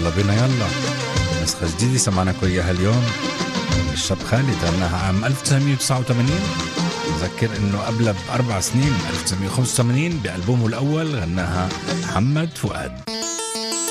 يلا بينا يلا. نسخة جديدة سمعنا إياها اليوم. الشاب خالد غناها عام 1989. نذكر إنه قبل ب4 سنين 1985 بألبومه الأول غناها محمد فؤاد.